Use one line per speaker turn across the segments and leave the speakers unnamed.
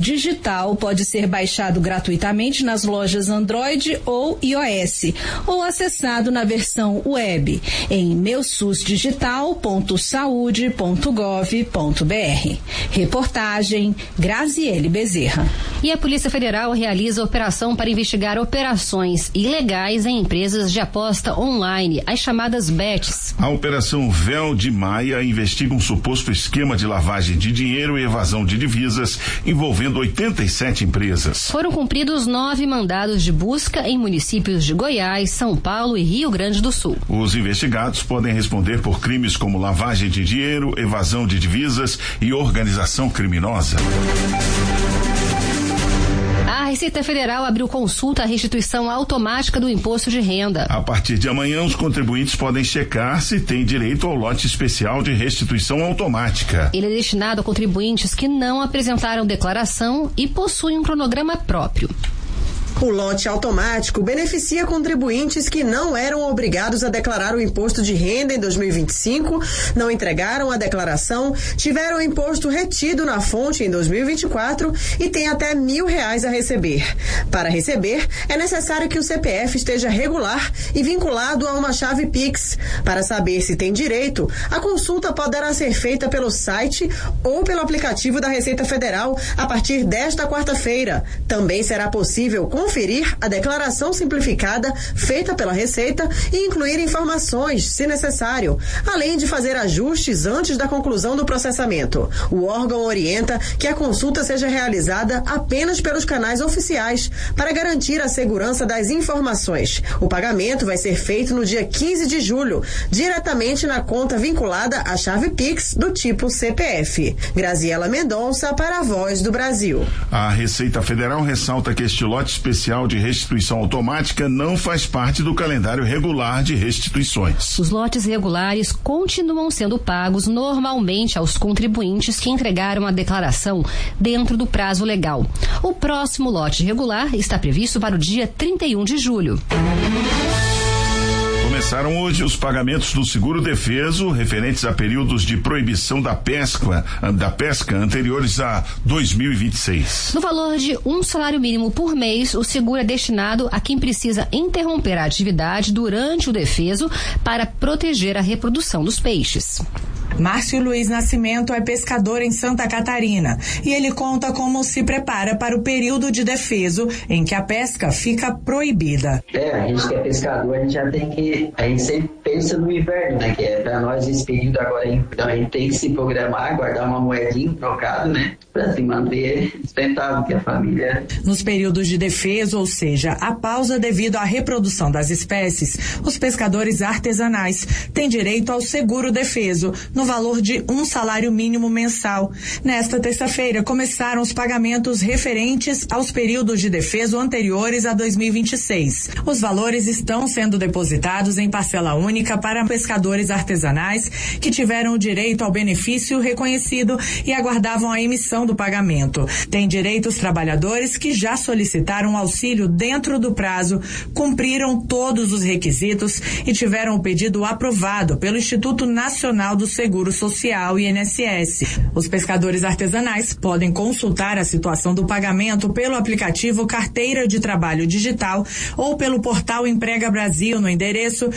digital pode ser baixado gratuitamente nas lojas Android ou iOS, ou acessado na versão web em meususdigital.saude.gov.br. Reportagem Graziele Bezerra.
E a Polícia Federal realiza operação para investigar operações ilegais em empresas de aposta online, as chamadas bets.
A Operação Véu de Maia investiga um suposto esquema de lavagem de dinheiro e evasão de divisas envolvendo 87 empresas.
Foram cumpridos 9 mandados de busca em municípios de Goiás, São Paulo e Rio Grande do Sul.
Os investigados podem responder por crimes como lavagem de dinheiro, evasão de divisas e organização criminosa.
A Receita Federal abriu consulta à restituição automática do imposto de renda.
A partir de amanhã, os contribuintes podem checar se têm direito ao lote especial de restituição automática.
Ele é destinado a contribuintes que não apresentaram declaração e possuem um cronograma próprio.
O lote automático beneficia contribuintes que não eram obrigados a declarar o imposto de renda em 2025, não entregaram a declaração, tiveram o imposto retido na fonte em 2024 e têm até R$1.000 a receber. Para receber, é necessário que o CPF esteja regular e vinculado a uma chave Pix. Para saber se tem direito, a consulta poderá ser feita pelo site ou pelo aplicativo da Receita Federal a partir desta quarta-feira. Também será possível conferir a declaração simplificada feita pela Receita e incluir informações, se necessário, além de fazer ajustes antes da conclusão do processamento. O órgão orienta que a consulta seja realizada apenas pelos canais oficiais para garantir a segurança das informações. O pagamento vai ser feito no dia 15 de julho, diretamente na conta vinculada à chave Pix do tipo CPF. Graziela Mendonça para a Voz do Brasil.
A Receita Federal ressalta que este lote especial de restituição automática não faz parte do calendário regular de restituições.
Os lotes regulares continuam sendo pagos normalmente aos contribuintes que entregaram a declaração dentro do prazo legal. O próximo lote regular está previsto para o dia 31 de julho.
Começaram hoje os pagamentos do seguro-defeso referentes a períodos de proibição da pesca anteriores a 2026.
No valor de um salário mínimo por mês, o seguro é destinado a quem precisa interromper a atividade durante o defeso para proteger a reprodução dos peixes.
Márcio Luiz Nascimento é pescador em Santa Catarina e ele conta como se prepara para o período de defeso em que a pesca fica proibida.
A gente que é pescador, a gente já tem que, a gente sempre pensa no inverno, né, que é para nós esse período agora, então a gente tem que se programar, guardar uma moedinha trocado, né, para se manter sustentável, que a família.
Nos períodos de defeso, ou seja, a pausa devido à reprodução das espécies, os pescadores artesanais têm direito ao seguro-defeso, no valor de um salário mínimo mensal. Nesta terça-feira, começaram os pagamentos referentes aos períodos de defeso anteriores a 2026. Os valores estão sendo depositados em parcela única para pescadores artesanais que tiveram o direito ao benefício reconhecido e aguardavam a emissão do pagamento. Tem direito os trabalhadores que já solicitaram auxílio dentro do prazo, cumpriram todos os requisitos e tiveram o pedido aprovado pelo Instituto Nacional do Seguro Social, INSS. Os pescadores artesanais podem consultar a situação do pagamento pelo aplicativo Carteira de Trabalho Digital ou pelo portal Emprega Brasil no endereço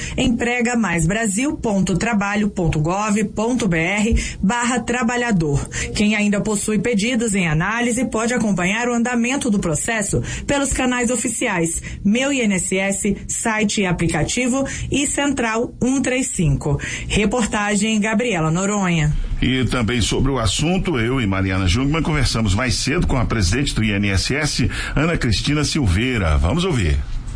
empregamaisbrasil.trabalho.gov.br/trabalhador. Quem ainda possui pedidos em análise pode acompanhar o andamento do processo pelos canais oficiais Meu INSS, site e aplicativo e Central 135. Reportagem Gabriela Noronha.
E também sobre o assunto, eu e Mariana Jungmann conversamos mais cedo com a presidente do INSS, Ana Cristina Silveira. Vamos ouvir.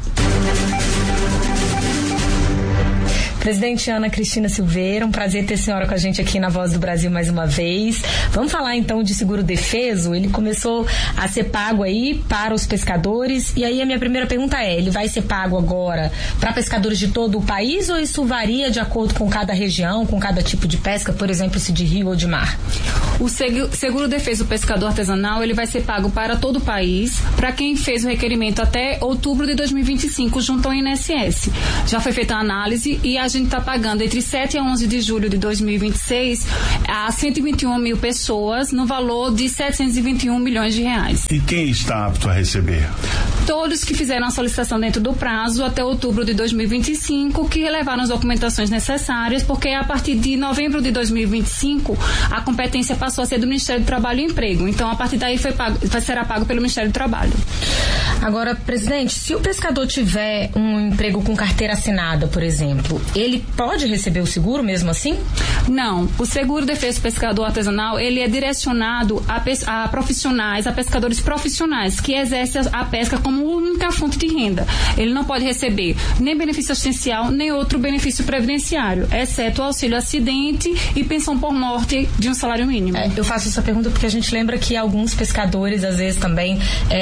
Presidente Ana Cristina Silveira, um prazer ter a senhora com a gente aqui na Voz do Brasil mais uma vez. Vamos falar então de seguro-defeso. Ele começou a ser pago aí para os pescadores, e aí a minha primeira pergunta é, ele vai ser pago agora para pescadores de todo o país ou isso varia de acordo com cada região, com cada tipo de pesca, por exemplo, se de rio ou de mar?
O seguro-defeso pescador artesanal, ele vai ser pago para todo o país, para quem fez o requerimento até outubro de 2025 junto ao INSS. Já foi feita a análise e a gente está pagando entre 7 a 11 de julho de 2026 a 121 mil pessoas no valor de 721 milhões de reais.
E quem está apto a receber?
Todos que fizeram a solicitação dentro do prazo até outubro de 2025, que relevaram as documentações necessárias, porque a partir de novembro de 2025 a competência passou a ser do Ministério do Trabalho e Emprego. Então, a partir daí será pago pelo Ministério do Trabalho.
Agora, presidente, se o pescador tiver um emprego com carteira assinada, por exemplo, ele pode receber o seguro mesmo assim?
Não. O seguro-defeso pescador artesanal, ele é direcionado a profissionais, a pescadores profissionais, que exercem a pesca como única fonte de renda. Ele não pode receber nem benefício assistencial, nem outro benefício previdenciário, exceto o auxílio acidente e pensão por morte de um salário mínimo.
Eu faço essa pergunta porque a gente lembra que alguns pescadores, às vezes, também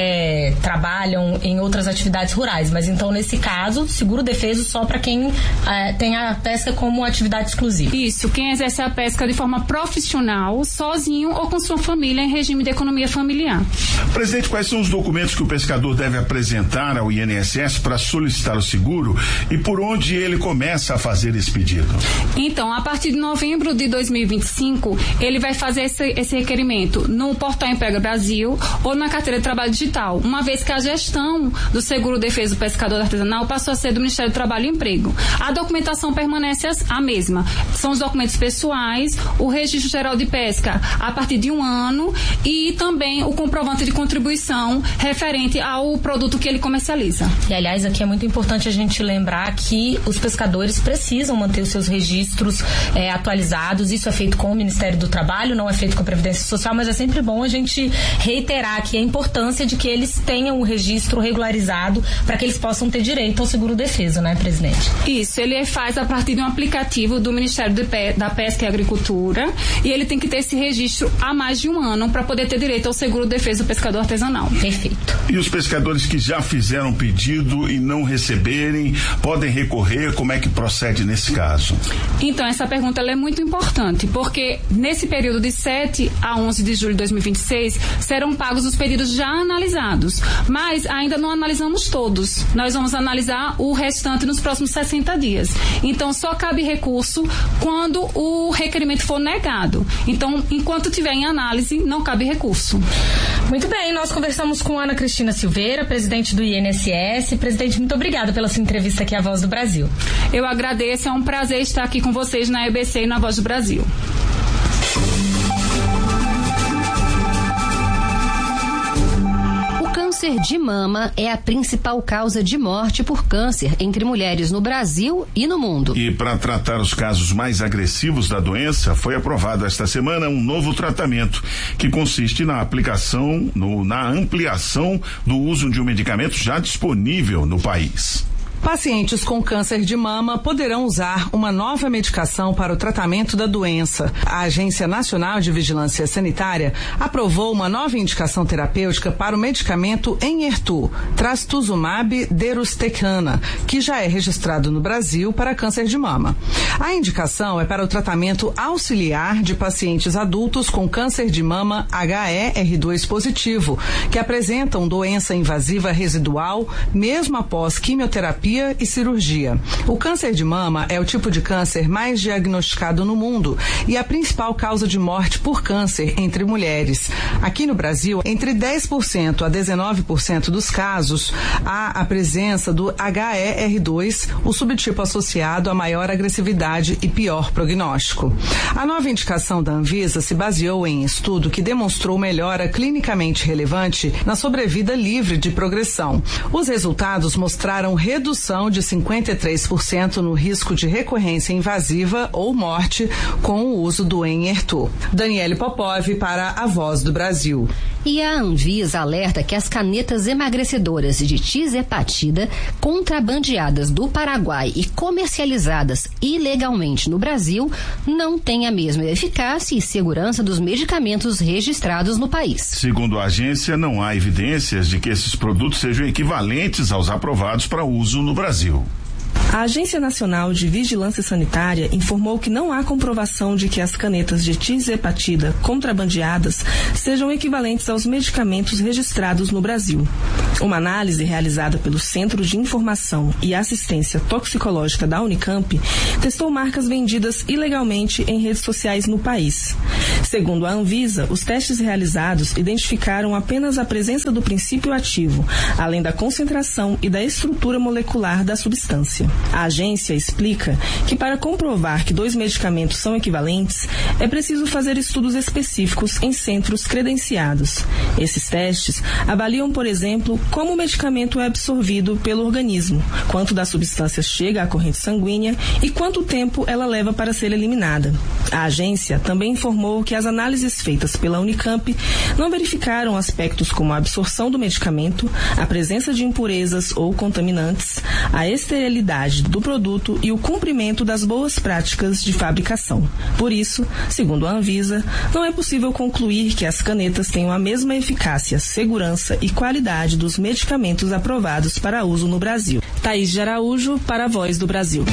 trabalham em outras atividades rurais, mas então, nesse caso, seguro-defeso só para quem tem a pesca como atividade exclusiva.
Isso, quem exerce a pesca de forma profissional, sozinho ou com sua família em regime de economia familiar.
Presidente, quais são os documentos que o pescador deve apresentar ao INSS para solicitar o seguro e por onde ele começa a fazer esse pedido?
Então, a partir de novembro de 2025, ele vai fazer esse requerimento no Portal Emprego Brasil ou na carteira de trabalho digital, uma vez que a gestão do seguro-defeso pescador artesanal passou a ser do Ministério do Trabalho e Emprego. A documentação permanece a mesma. São os documentos pessoais, o registro geral de pesca a partir de 1 ano e também o comprovante de contribuição referente ao produto que ele comercializa.
E, aliás, aqui é muito importante a gente lembrar que os pescadores precisam manter os seus registros atualizados. Isso é feito com o Ministério do Trabalho, não é feito com a Previdência Social, mas é sempre bom a gente reiterar aqui a importância de que eles tenham o registro regularizado para que eles possam ter direito ao seguro-defeso, né, presidente?
Isso, ele faz a partir de um aplicativo do Ministério da Pesca e Agricultura e ele tem que ter esse registro há mais de 1 ano para poder ter direito ao seguro-defeso pescador artesanal.
Perfeito.
E os pescadores que já fizeram pedido e não receberem, podem recorrer? Como é que procede nesse caso?
Então, essa pergunta ela é muito importante, porque nesse período de 7 a 11 de julho de 2026 serão pagos os pedidos já analisados, mas ainda não analisamos todos. Nós vamos analisar o restante nos próximos 60 dias. Então, só cabe recurso quando o requerimento for negado. Então, enquanto tiver em análise, não cabe recurso.
Muito bem, nós conversamos com Ana Cristina Silveira, presidente do INSS. Presidente, muito obrigada pela sua entrevista aqui à Voz do Brasil.
Eu agradeço, é um prazer estar aqui com vocês na EBC e na Voz do Brasil.
O câncer de mama é a principal causa de morte por câncer entre mulheres no Brasil e no mundo.
E para tratar os casos mais agressivos da doença, foi aprovado esta semana um novo tratamento que consiste na na ampliação do uso de um medicamento já disponível no país.
Pacientes com câncer de mama poderão usar uma nova medicação para o tratamento da doença. A Agência Nacional de Vigilância Sanitária aprovou uma nova indicação terapêutica para o medicamento Enhertu, trastuzumab deruxtecana, que já é registrado no Brasil para câncer de mama. A indicação é para o tratamento auxiliar de pacientes adultos com câncer de mama HER2 positivo, que apresentam doença invasiva residual mesmo após quimioterapia e cirurgia. O câncer de mama é o tipo de câncer mais diagnosticado no mundo e a principal causa de morte por câncer entre mulheres. Aqui no Brasil, entre 10% a 19% dos casos, há a presença do HER2, o subtipo associado a maior agressividade e pior prognóstico. A nova indicação da Anvisa se baseou em estudo que demonstrou melhora clinicamente relevante na sobrevida livre de progressão. Os resultados mostraram redução de 53% no risco de recorrência invasiva ou morte com o uso do Enhertu. Daniele Popov para a Voz do Brasil.
E a Anvisa alerta que as canetas emagrecedoras de tizepatida, contrabandeadas do Paraguai e comercializadas ilegalmente no Brasil, não têm a mesma eficácia e segurança dos medicamentos registrados no país.
Segundo a agência, não há evidências de que esses produtos sejam equivalentes aos aprovados para uso no Brasil.
A Agência Nacional de Vigilância Sanitária informou que não há comprovação de que as canetas de tirzepatida contrabandeadas sejam equivalentes aos medicamentos registrados no Brasil. Uma análise realizada pelo Centro de Informação e Assistência Toxicológica da Unicamp testou marcas vendidas ilegalmente em redes sociais no país. Segundo a Anvisa, os testes realizados identificaram apenas a presença do princípio ativo, além da concentração e da estrutura molecular da substância. A agência explica que para comprovar que 2 medicamentos são equivalentes, é preciso fazer estudos específicos em centros credenciados. Esses testes avaliam, por exemplo, como o medicamento é absorvido pelo organismo, quanto da substância chega à corrente sanguínea e quanto tempo ela leva para ser eliminada. A agência também informou que as análises feitas pela Unicamp não verificaram aspectos como a absorção do medicamento, a presença de impurezas ou contaminantes, a esterilidade do produto e o cumprimento das boas práticas de fabricação. Por isso, segundo a Anvisa, não é possível concluir que as canetas tenham a mesma eficácia, segurança e qualidade dos medicamentos aprovados para uso no Brasil. Thaís de Araújo, para a Voz do Brasil.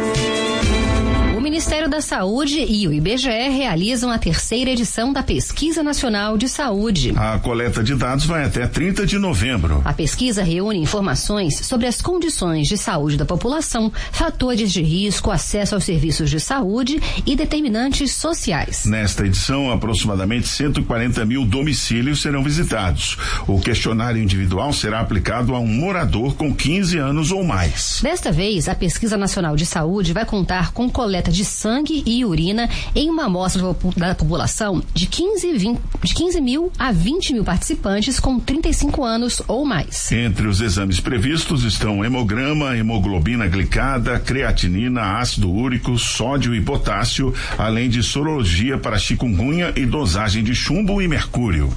O Ministério da Saúde e o IBGE realizam a 3ª edição da Pesquisa Nacional de Saúde.
A coleta de dados vai até 30 de novembro.
A pesquisa reúne informações sobre as condições de saúde da população, fatores de risco, acesso aos serviços de saúde e determinantes sociais.
Nesta edição, aproximadamente 140 mil domicílios serão visitados. O questionário individual será aplicado a um morador com 15 anos ou mais.
Desta vez, a Pesquisa Nacional de Saúde vai contar com coleta de sangue e urina em uma amostra da população de 15 mil a 20 mil participantes com 35 anos ou mais.
Entre os exames previstos estão hemograma, hemoglobina glicada, creatinina, ácido úrico, sódio e potássio, além de sorologia para chikungunya e dosagem de chumbo e mercúrio.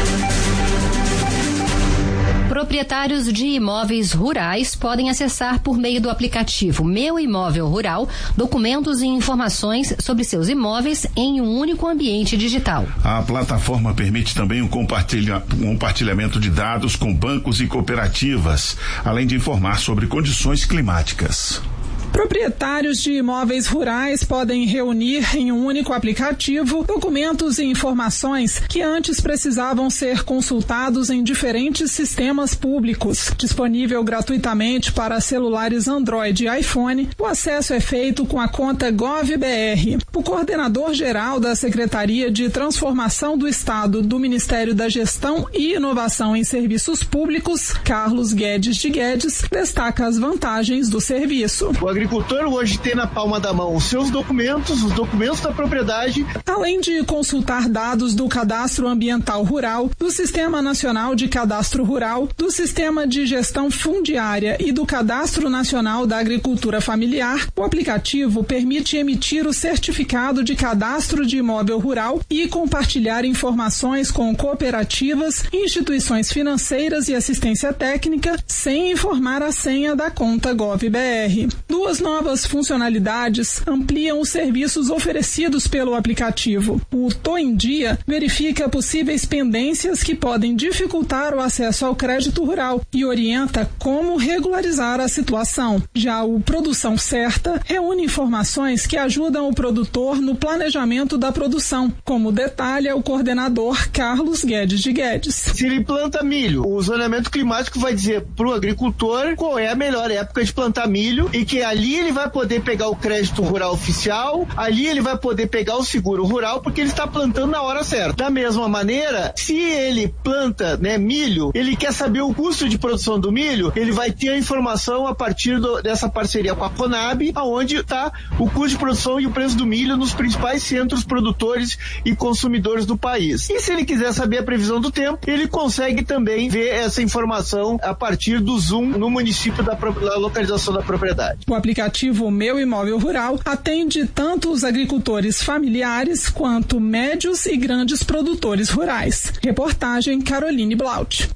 Proprietários de imóveis rurais podem acessar por meio do aplicativo Meu Imóvel Rural documentos e informações sobre seus imóveis em um único ambiente digital.
A plataforma permite também o compartilhamento de dados com bancos e cooperativas, além de informar sobre condições climáticas.
Proprietários de imóveis rurais podem reunir em um único aplicativo documentos e informações que antes precisavam ser consultados em diferentes sistemas públicos. Disponível gratuitamente para celulares Android e iPhone, o acesso é feito com a conta GovBR. O coordenador-geral da Secretaria de Transformação do Estado do Ministério da Gestão e Inovação em Serviços Públicos, Carlos Guedes de Guedes, destaca as vantagens do serviço.
O agricultor hoje tem na palma da mão os seus documentos, os documentos da propriedade.
Além de consultar dados do Cadastro Ambiental Rural, do Sistema Nacional de Cadastro Rural, do Sistema de Gestão Fundiária e do Cadastro Nacional da Agricultura Familiar, o aplicativo permite emitir o certificado de cadastro de imóvel rural e compartilhar informações com cooperativas, instituições financeiras e assistência técnica, sem informar a senha da conta GovBR. Duas novas funcionalidades ampliam os serviços oferecidos pelo aplicativo. O Tô em Dia verifica possíveis pendências que podem dificultar o acesso ao crédito rural e orienta como regularizar a situação. Já o Produção Certa reúne informações que ajudam o produtor no planejamento da produção, como detalha o coordenador Carlos Guedes de Guedes.
Se ele planta milho, o zoneamento climático vai dizer para o agricultor qual é a melhor época de plantar milho e que ali ele vai poder pegar o crédito rural oficial, ali ele vai poder pegar o seguro rural, porque ele está plantando na hora certa. Da mesma maneira, se ele planta, milho, ele quer saber o custo de produção do milho, ele vai ter a informação a partir dessa parceria com a Conab, aonde está o custo de produção e o preço do milho nos principais centros produtores e consumidores do país. E se ele quiser saber a previsão do tempo, ele consegue também ver essa informação a partir do Zoom no município da localização da propriedade.
O aplicativo Meu Imóvel Rural atende tanto os agricultores familiares quanto médios e grandes produtores rurais. Reportagem Caroline Blaut.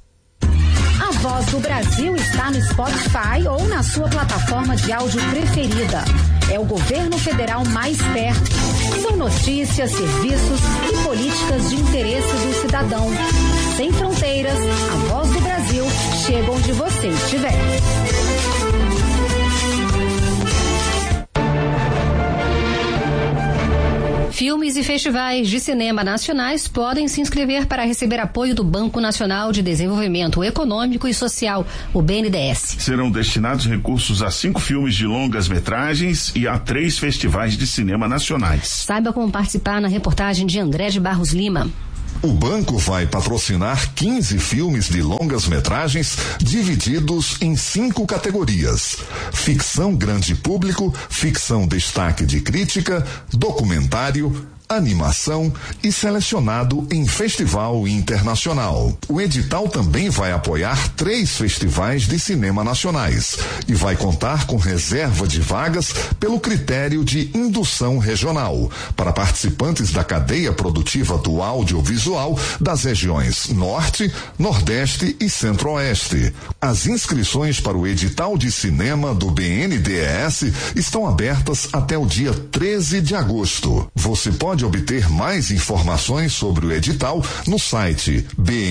A Voz do Brasil está no Spotify ou na sua plataforma de áudio preferida. É o governo federal mais perto. São notícias, serviços e políticas de interesse do cidadão. Sem fronteiras, a Voz do Brasil chega onde você estiver.
Filmes e festivais de cinema nacionais podem se inscrever para receber apoio do Banco Nacional de Desenvolvimento Econômico e Social, o BNDES.
Serão destinados recursos a 5 filmes de longas metragens e a 3 festivais de cinema nacionais.
Saiba como participar na reportagem de André de Barros Lima.
O banco vai patrocinar 15 filmes de longas metragens divididos em 5 categorias: ficção grande público, ficção destaque de crítica, documentário, animação e selecionado em festival internacional. O edital também vai apoiar 3 festivais de cinema nacionais e vai contar com reserva de vagas pelo critério de indução regional para participantes da cadeia produtiva do audiovisual das regiões Norte, Nordeste e Centro-Oeste. As inscrições para o edital de cinema do BNDES estão abertas até o dia 13 de agosto. Você pode obter mais informações sobre o edital no site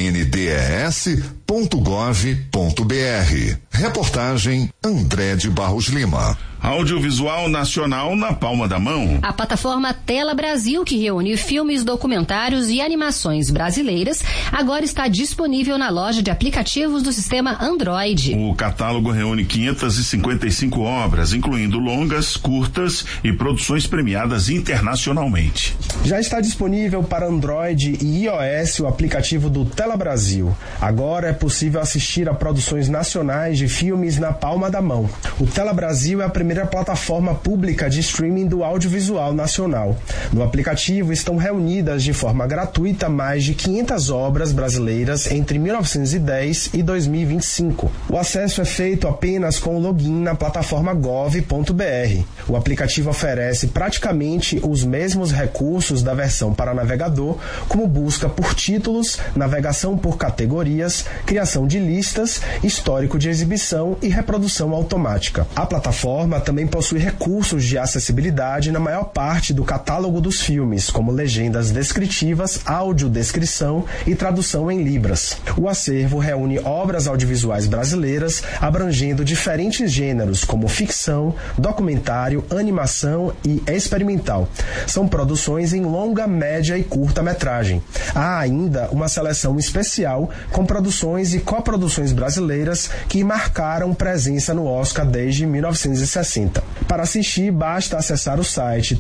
bndes.gov.br. Reportagem André de Barros Lima.
Audiovisual nacional na palma da mão.
A plataforma Tela Brasil, que reúne filmes, documentários e animações brasileiras, agora está disponível na loja de aplicativos do sistema Android.
O catálogo reúne 555 obras, incluindo longas, curtas e produções premiadas internacionalmente.
Já está disponível para Android e iOS o aplicativo do Tela Brasil. Agora é possível assistir a produções nacionais de filmes na palma da mão. O Tela Brasil é a primeira plataforma pública de streaming do audiovisual nacional. No aplicativo estão reunidas de forma gratuita mais de 500 obras brasileiras entre 1910 e 2025. O acesso é feito apenas com o login na plataforma gov.br. O aplicativo oferece praticamente os mesmos recursos da versão para navegador, como busca por títulos, navegação por categorias, criação de listas, histórico de exibição e reprodução automática. A plataforma também possui recursos de acessibilidade na maior parte do catálogo dos filmes, como legendas descritivas, audiodescrição e tradução em libras. O acervo reúne obras audiovisuais brasileiras abrangendo diferentes gêneros, como ficção, documentário, animação e experimental. São produções em longa, média e curta metragem. Há ainda uma seleção especial com produções e coproduções brasileiras que marcaram presença no Oscar desde 1960. Para assistir, basta acessar o site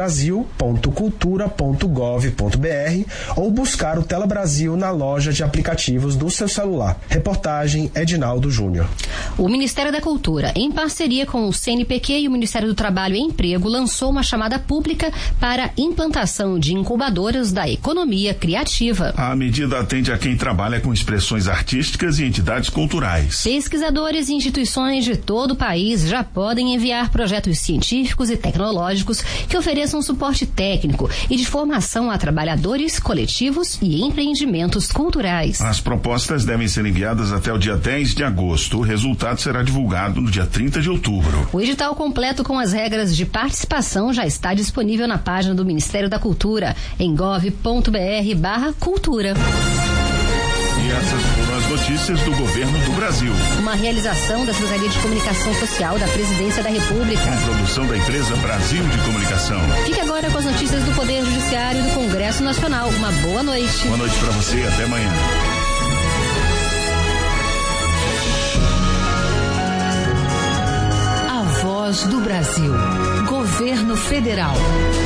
telabrasil.cultura.gov.br ou buscar o Tela Brasil na loja de aplicativos do seu celular. Reportagem Edinaldo Júnior.
O Ministério da Cultura, em parceria com o CNPq e o Ministério do Trabalho e Emprego, lançou uma chamada pública para implantação de incubadoras da economia criativa.
A medida atende a quem trabalha com expressões artísticas e entidades culturais.
Pesquisadores e instituições de todo o país já podem enviar projetos científicos e tecnológicos que ofereçam suporte técnico e de formação a trabalhadores, coletivos e empreendimentos culturais.
As propostas devem ser enviadas até o dia 10 de agosto. O resultado será divulgado no dia 30 de outubro.
O edital completo com as regras de participação já está disponível na página do Ministério da Cultura, em gov.br/cultura.
E essas foram as notícias do Governo do Brasil.
Uma realização da Secretaria de Comunicação Social da Presidência da República.
Com produção da empresa Brasil de Comunicação.
Fique agora com as notícias do Poder Judiciário e do Congresso Nacional. Uma boa noite.
Boa noite para você e até amanhã.
A Voz do Brasil. Governo Federal.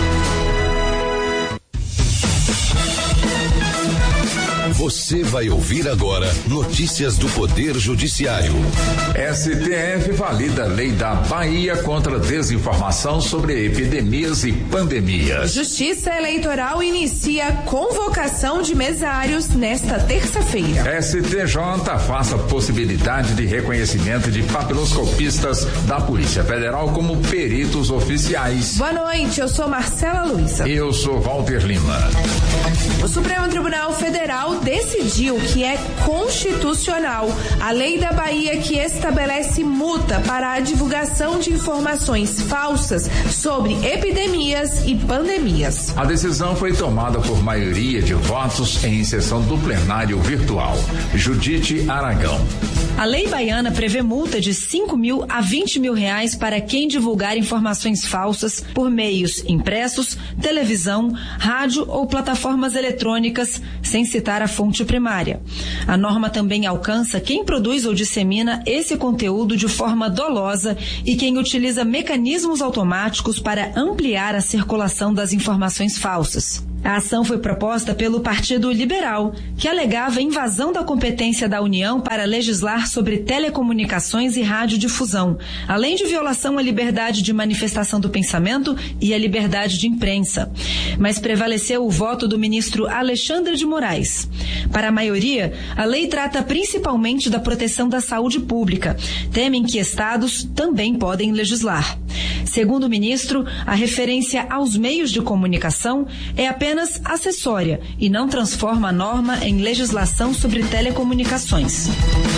Você vai ouvir agora notícias do Poder Judiciário.
STF valida a lei da Bahia contra desinformação sobre epidemias e pandemias.
Justiça Eleitoral inicia convocação de mesários nesta terça-feira.
STJ afasta a possibilidade de reconhecimento de papiloscopistas da Polícia Federal como peritos oficiais.
Boa noite, eu sou Marcela Luiza.
Eu sou Walter Lima.
O Supremo Tribunal Federal decidiu que é constitucional a lei da Bahia que estabelece multa para a divulgação de informações falsas sobre epidemias e pandemias.
A decisão foi tomada por maioria de votos em sessão do plenário virtual. Judite Aragão.
A lei baiana prevê multa de 5 mil a 20 mil reais para quem divulgar informações falsas por meios impressos, televisão, rádio ou plataformas eletrônicas, sem citar a fonte primária. A norma também alcança quem produz ou dissemina esse conteúdo de forma dolosa e quem utiliza mecanismos automáticos para ampliar a circulação das informações falsas. A ação foi proposta pelo Partido Liberal, que alegava invasão da competência da União para legislar sobre telecomunicações e radiodifusão, além de violação à liberdade de manifestação do pensamento e à liberdade de imprensa. Mas prevaleceu o voto do ministro Alexandre de Moraes. Para a maioria, a lei trata principalmente da proteção da saúde pública. Temem que estados também podem legislar. Segundo o ministro, a referência aos meios de comunicação é apenas acessória e não transforma a norma em legislação sobre telecomunicações.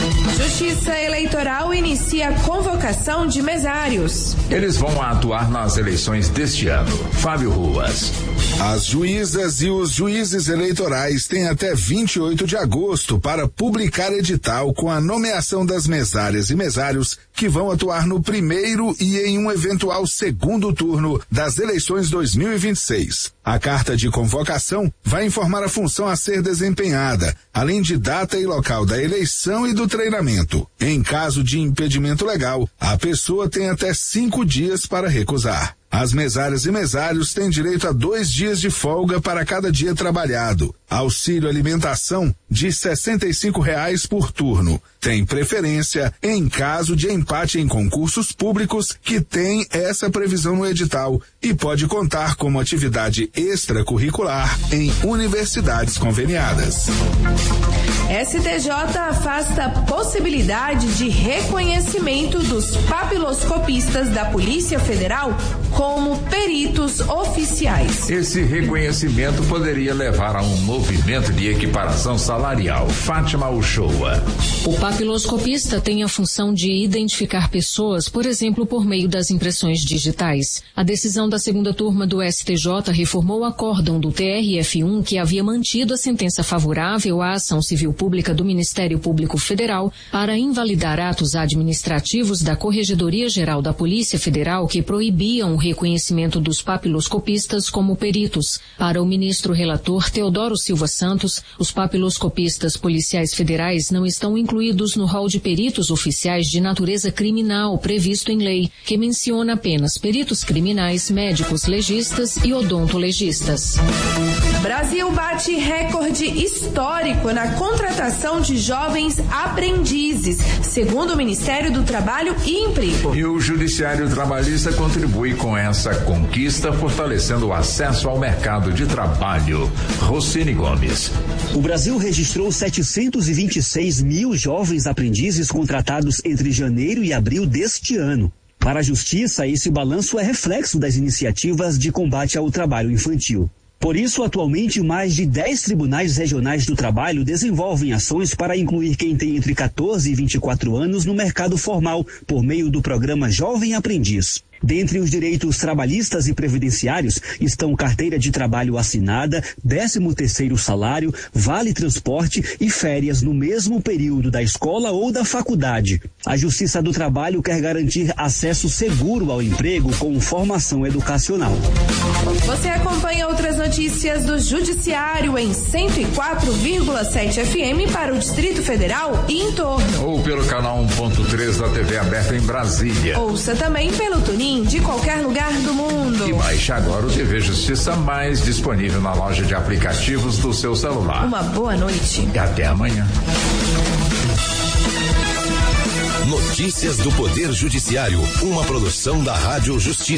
Justiça Eleitoral inicia convocação de mesários.
Eles vão atuar nas eleições deste ano. Fábio Ruas.
As juízas e os juízes eleitorais têm até 28 de agosto para publicar edital com a nomeação das mesárias e mesários que vão atuar no primeiro e em um eventual segundo turno das eleições 2026. A carta de convocação vai informar a função a ser desempenhada, além de data e local da eleição e do treinamento. Em caso de impedimento legal, a pessoa tem até 5 dias para recusar. As mesárias e mesários têm direito a 2 dias de folga para cada dia trabalhado. Auxílio alimentação de R$ 65,00 por turno. Tem preferência em caso de empate em concursos públicos que tem essa previsão no edital e pode contar como atividade extracurricular em universidades conveniadas.
STJ afasta a possibilidade de reconhecimento dos papiloscopistas da Polícia Federal como peritos oficiais.
Esse reconhecimento poderia levar a um movimento de equiparação salarial. Fátima Uchoa.
O papiloscopista tem a função de identificar pessoas, por exemplo, por meio das impressões digitais. A decisão da segunda turma do STJ reformou o acórdão do TRF1 que havia mantido a sentença favorável à ação civil pública do Ministério Público Federal para invalidar atos administrativos da Corregedoria Geral da Polícia Federal que proibiam o reconhecimento dos papiloscopistas como peritos. Para o ministro relator Teodoro Silva Santos, os papiloscopistas policiais federais não estão incluídos no rol de peritos oficiais de natureza criminal previsto em lei, que menciona apenas peritos criminais, médicos legistas e odontolegistas.
Brasil bate recorde histórico na contratação de jovens aprendizes, segundo o Ministério do Trabalho e Emprego.
E o Judiciário Trabalhista contribui com essa conquista, fortalecendo o acesso ao mercado de trabalho. Rocine Gomes.
O Brasil registrou 726 mil jovens aprendizes contratados entre janeiro e abril deste ano. Para a Justiça, esse balanço é reflexo das iniciativas de combate ao trabalho infantil. Por isso, atualmente, mais de 10 tribunais regionais do trabalho desenvolvem ações para incluir quem tem entre 14 e 24 anos no mercado formal, por meio do programa Jovem Aprendiz. Dentre os direitos trabalhistas e previdenciários estão carteira de trabalho assinada, 13º salário, vale transporte e férias no mesmo período da escola ou da faculdade. A Justiça do Trabalho quer garantir acesso seguro ao emprego com formação educacional.
Você acompanha outras notícias do Judiciário em 104,7 FM para o Distrito Federal e em torno.
Ou pelo canal 1.3 da TV aberta em Brasília.
Ouça também pelo Tunin de qualquer lugar do mundo.
E baixe agora o TV Justiça Mais, disponível na loja de aplicativos do seu celular.
Uma boa noite.
E até amanhã.
Notícias do Poder Judiciário, uma produção da Rádio Justiça.